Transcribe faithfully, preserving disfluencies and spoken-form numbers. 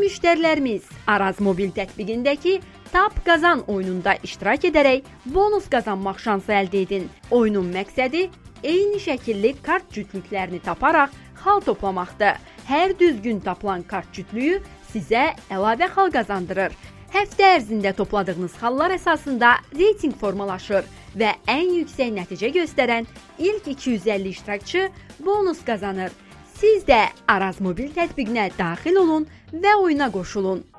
müştərilərimiz Araz mobil tətbiqindəki Tap Qazan oyununda iştirak edərək bonus qazanmaq şansı əldə edin. Oyunun məqsədi eyni şəkilli kart cütlüklərini taparaq xal toplamaqdır. Hər düzgün tapılan kart cütlüyü sizə əlavə xal qazandırır. Həftə ərzində topladığınız xallar əsasında reyting formalaşır və ən yüksək nəticə göstərən ilk iki yüz əlli iştirakçı bonus qazanır. Siz də Araz mobil tətbiqinə daxil olun və oyuna qoşulun.